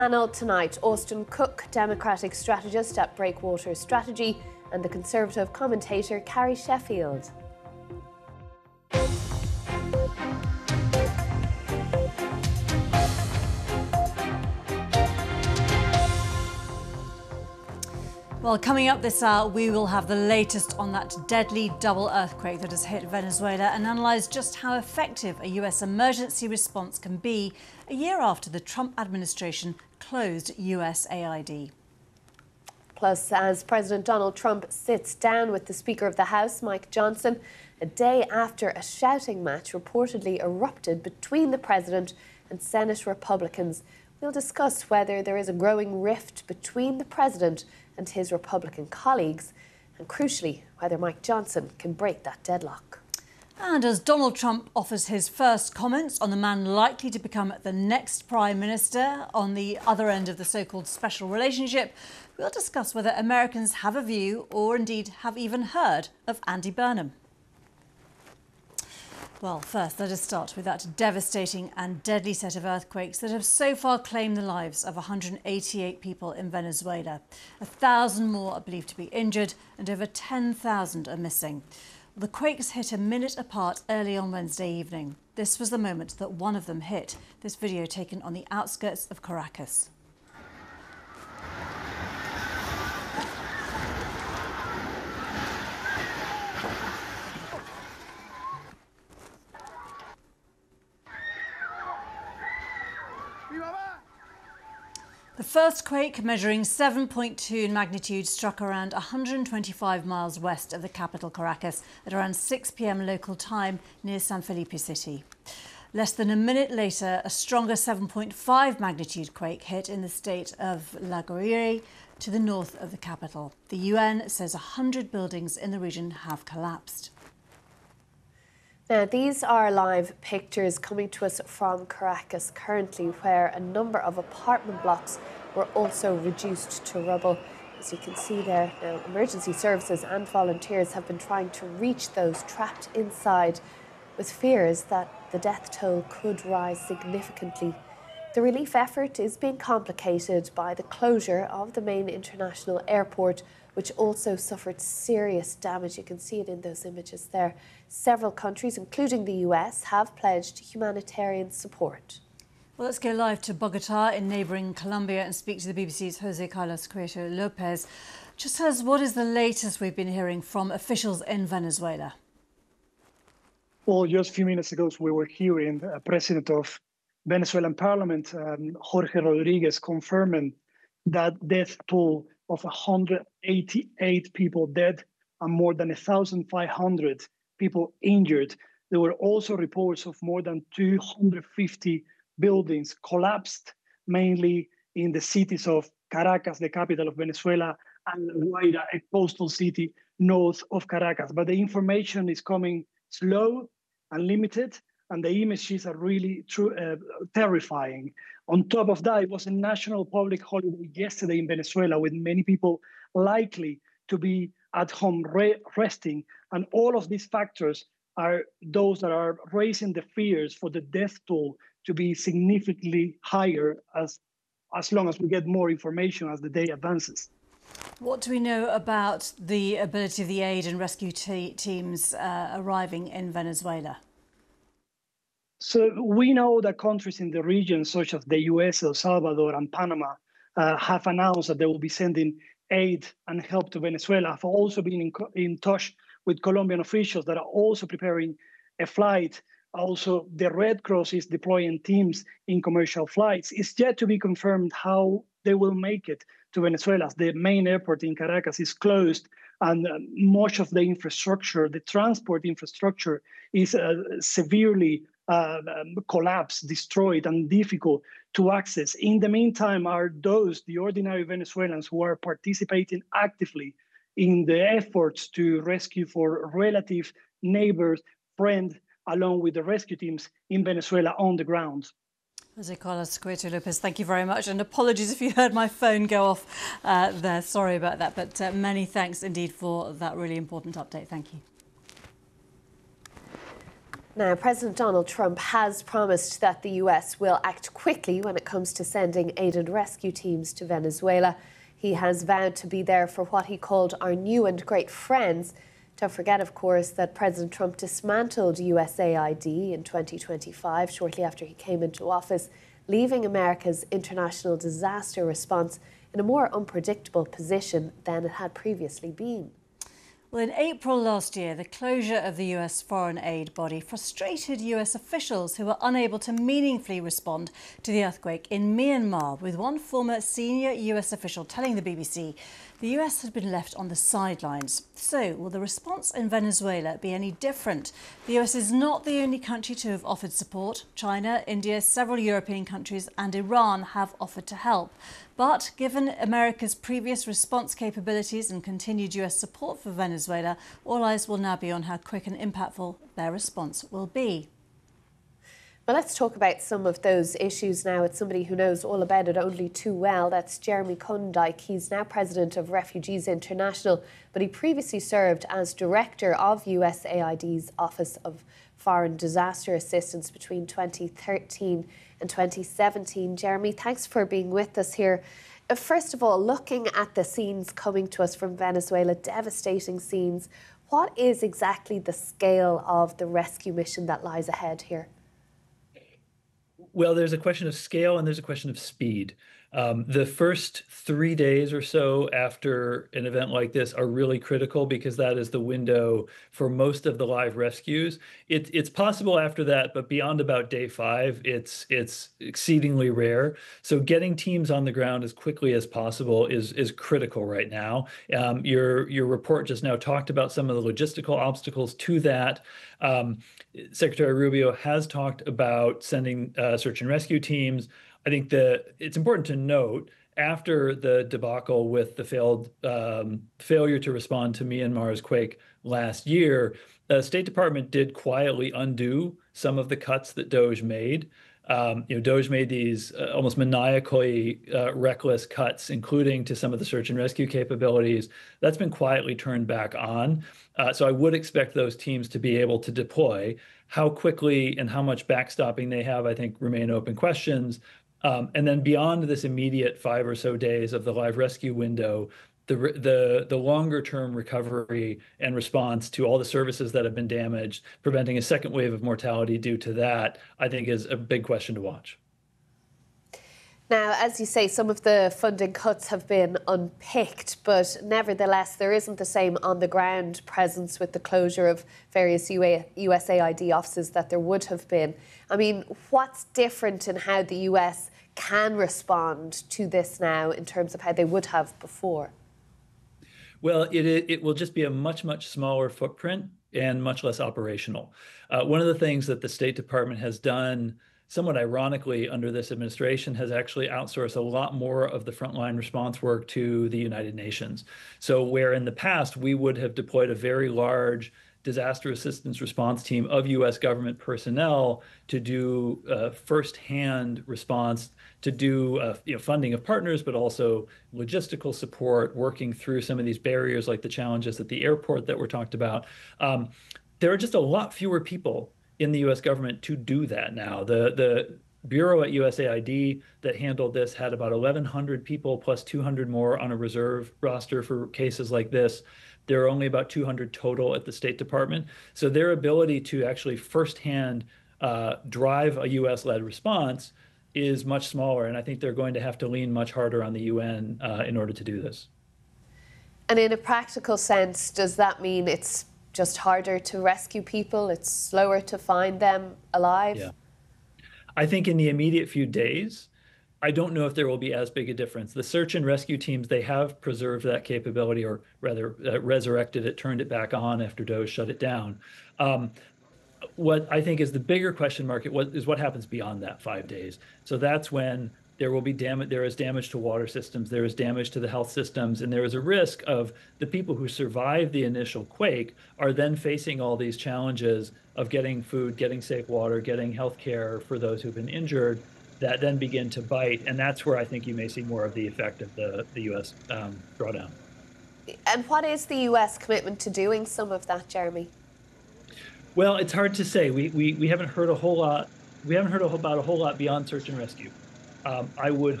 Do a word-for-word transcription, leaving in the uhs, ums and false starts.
Panel tonight, Austin Cook, Democratic strategist at Breakwater Strategy, and the Conservative commentator Carrie Sheffield. Well, coming up this hour, we will have the latest on that deadly double earthquake that has hit Venezuela and analyse just how effective a U S emergency response can be a year after the Trump administration closed U S A I D. Plus, as President Donald Trump sits down with the Speaker of the House, Mike Johnson, a day after a shouting match reportedly erupted between the President and Senate Republicans, we'll discuss whether there is a growing rift between the President and his Republican colleagues, and crucially, whether Mike Johnson can break that deadlock. And as Donald Trump offers his first comments on the man likely to become the next Prime Minister on the other end of the so-called special relationship, we'll discuss whether Americans have a view or indeed have even heard of Andy Burnham. Well, first, let us start with that devastating and deadly set of earthquakes that have so far claimed the lives of one hundred eighty-eight people in Venezuela. A thousand more are believed to be injured and over ten thousand are missing. The quakes hit a minute apart early on Wednesday evening. This was the moment that one of them hit. This video taken on the outskirts of Caracas. The first quake, measuring seven point two in magnitude, struck around one hundred twenty-five miles west of the capital Caracas at around six p m local time near San Felipe City. Less than a minute later, a stronger seven point five magnitude quake hit in the state of La Guaira to the north of the capital. The U N says one hundred buildings in the region have collapsed. Now, these are live pictures coming to us from Caracas currently, where a number of apartment blocks were also reduced to rubble. As you can see there, now, emergency services and volunteers have been trying to reach those trapped inside, with fears that the death toll could rise significantly. The relief effort is being complicated by the closure of the main international airport, which also suffered serious damage. You can see it in those images there. Several countries, including the U S, have pledged humanitarian support. Well, let's go live to Bogota in neighbouring Colombia and speak to the B B C's Jose Carlos Cueto Lopez. Just tell us, what is the latest we've been hearing from officials in Venezuela? Well, just a few minutes ago, we were hearing the president of Venezuelan parliament, um, Jorge Rodriguez, confirming that death toll of one hundred eighty-eight people dead and more than one thousand five hundred people injured. There were also reports of more than two hundred fifty buildings collapsed, mainly in the cities of Caracas, the capital of Venezuela, and La Guaira, a coastal city north of Caracas. But the information is coming slow and limited, and the images are really true, uh, terrifying. On top of that, it was a national public holiday yesterday in Venezuela, with many people likely to be at home re resting. And all of these factors are those that are raising the fears for the death toll to be significantly higher as, as long as we get more information as the day advances. What do we know about the ability of the aid and rescue te teams uh, arriving in Venezuela? So we know that countries in the region, such as the U S, El Salvador, and Panama, uh, have announced that they will be sending aid and help to Venezuela. Have also been in, in touch with Colombian officials that are also preparing a flight. Also, the Red Cross is deploying teams in commercial flights. It's yet to be confirmed how they will make it to Venezuela. The main airport in Caracas is closed, and uh, much of the infrastructure, the transport infrastructure, is uh, severely Uh, um, collapsed, destroyed, and difficult to access. In the meantime, are those, the ordinary Venezuelans, who are participating actively in the efforts to rescue for relative, neighbors, friends, along with the rescue teams in Venezuela on the ground. Jose Carlos Cueto Lopez, thank you very much. And apologies if you heard my phone go off uh, there. Sorry about that. But uh, many thanks indeed for that really important update. Thank you. Now, President Donald Trump has promised that the U S will act quickly when it comes to sending aid and rescue teams to Venezuela. He has vowed to be there for what he called our new and great friends. Don't forget, of course, that President Trump dismantled U S A I D in twenty twenty-five, shortly after he came into office, leaving America's international disaster response in a more unpredictable position than it had previously been. Well, in April last year, the closure of the U S foreign aid body frustrated U S officials who were unable to meaningfully respond to the earthquake in Myanmar, with one former senior U S official telling the B B C the U S had been left on the sidelines. So, will the response in Venezuela be any different? The U S is not the only country to have offered support. China, India, several European countries and Iran have offered to help. But given America's previous response capabilities and continued U S support for Venezuela, all eyes will now be on how quick and impactful their response will be. Well, let's talk about some of those issues now with somebody who knows all about it only too well. That's Jeremy Kondijk. He's now president of Refugees International, but he previously served as director of U S A I D's Office of Foreign Disaster Assistance between twenty thirteen and twenty seventeen. Jeremy, thanks for being with us here. Uh, First of all, looking at the scenes coming to us from Venezuela, devastating scenes, what is exactly the scale of the rescue mission that lies ahead here? Well, there's a question of scale and there's a question of speed. Um, the first three days or so after an event like this are really critical because that is the window for most of the live rescues. It, it's possible after that, but beyond about day five, it's it's exceedingly rare. So getting teams on the ground as quickly as possible is is critical right now. Um, your your report just now talked about some of the logistical obstacles to that. Um, Secretary Rubio has talked about sending uh, search and rescue teams. I think the it's important to note after the debacle with the failed um, failure to respond to Myanmar's quake last year, the State Department did quietly undo some of the cuts that DOGE made. Um, you know, DOGE made these uh, almost maniacally uh, reckless cuts, including to some of the search and rescue capabilities. That's been quietly turned back on. Uh, so I would expect those teams to be able to deploy. How quickly and how much backstopping they have, I think, remain open questions. Um, and then beyond this immediate five or so days of the live rescue window, the the the longer term recovery and response to all the services that have been damaged, preventing a second wave of mortality due to that, I think is a big question to watch. Now, as you say, some of the funding cuts have been unpicked, but nevertheless, there isn't the same on-the-ground presence with the closure of various U S A I D offices that there would have been. I mean, what's different in how the U S can respond to this now in terms of how they would have before? Well, it it will just be a much, much smaller footprint and much less operational. Uh, one of the things that the State Department has done, somewhat ironically, under this administration, has actually outsourced a lot more of the frontline response work to the United Nations. So where in the past we would have deployed a very large disaster assistance response team of U S government personnel to do uh, firsthand response, to do uh, you know, funding of partners, but also logistical support, working through some of these barriers like the challenges at the airport that were talked about. Um, there are just a lot fewer people in the U S government to do that now. The the bureau at U S A I D that handled this had about eleven hundred people plus two hundred more on a reserve roster for cases like this. There are only about two hundred total at the State Department. So their ability to actually firsthand uh, drive a U S-led response is much smaller. And I think they're going to have to lean much harder on the U N uh, in order to do this. And in a practical sense, does that mean it's just harder to rescue people? It's slower to find them alive? Yeah. I think in the immediate few days, I don't know if there will be as big a difference. The search and rescue teams, they have preserved that capability, or rather uh, resurrected it, turned it back on after DOGE shut it down. Um, what I think is the bigger question mark is what happens beyond that five days. So that's when there will be damage, there is damage to water systems, there is damage to the health systems, and there is a risk of the people who survived the initial quake are then facing all these challenges of getting food, getting safe water, getting health care for those who've been injured, that then begin to bite. And that's where I think you may see more of the effect of the, the U S um, drawdown. And what is the U S commitment to doing some of that, Jeremy? Well, it's hard to say. We we we haven't heard a whole lot. We haven't heard a whole, about a whole lot beyond search and rescue. Um, I would